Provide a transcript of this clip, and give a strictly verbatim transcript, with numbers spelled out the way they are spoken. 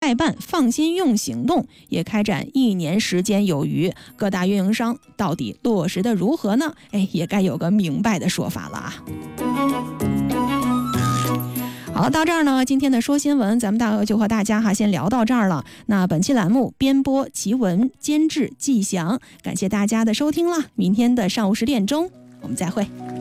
代办、放心用行动也开展一年时间有余，各大运营商到底落实的如何呢？哎，也该有个明白的说法了啊。好，到这儿呢，今天的说新闻咱们大就和大家哈先聊到这儿了。那本期栏目编播齐文，监制季翔，感谢大家的收听了。明天的上午十点钟我们再会。